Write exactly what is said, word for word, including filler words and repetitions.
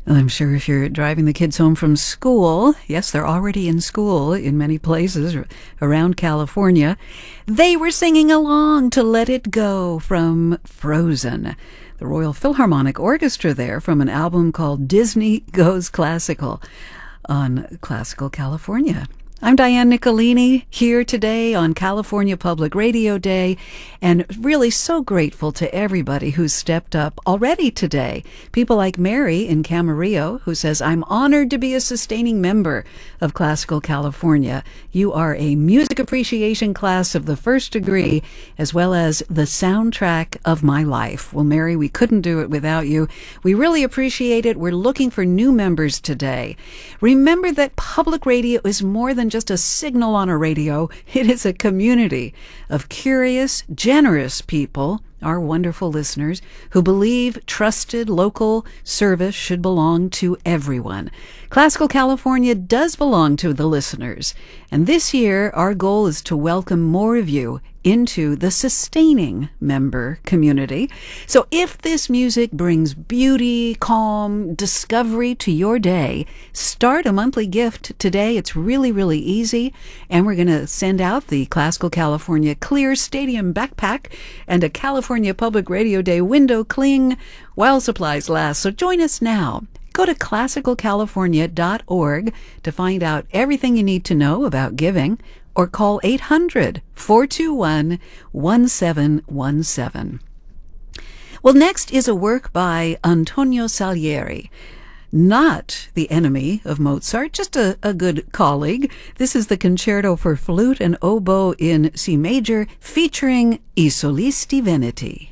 I'm sure if you're driving the kids home from school, yes, they're already in school in many places around California, they were singing along to Let It Go from Frozen. The Royal Philharmonic Orchestra there from an album called Disney Goes Classical on Classical California. I'm Diane Nicolini here today on California Public Radio Day, and really so grateful to everybody who's stepped up already today. People like Mary in Camarillo, who says, I'm honored to be a sustaining member of Classical California. You are a music appreciation class of the first degree, as well as the soundtrack of my life. Well, Mary, we couldn't do it without you. We really appreciate it. We're looking for new members today. Remember that public radio is more than just a signal on a radio. It is a community of curious, generous people, our wonderful listeners, who believe trusted local service should belong to everyone. Classical California does belong to the listeners, and this year our goal is to welcome more of you into the sustaining member community. So if this music brings beauty, calm, discovery to your day, start a monthly gift today. It's really, really easy. And we're going to send out the Classical California Clear Stadium backpack and a California Public Radio Day window cling while supplies last. So join us now. Go to classical california dot org to find out everything you need to know about giving, or call eight hundred, four two one, one seven one seven. Well, next is a work by Antonio Salieri. Not the enemy of Mozart, just a, a good colleague. This is the Concerto for Flute and Oboe in C major, featuring I Solisti Veneti.